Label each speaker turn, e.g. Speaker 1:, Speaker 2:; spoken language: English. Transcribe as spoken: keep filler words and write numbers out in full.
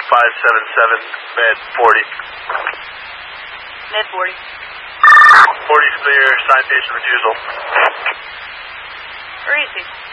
Speaker 1: five seven seven, mid forty.
Speaker 2: Mid forty.
Speaker 1: forty clear, sign patient refusal.
Speaker 2: Where is he?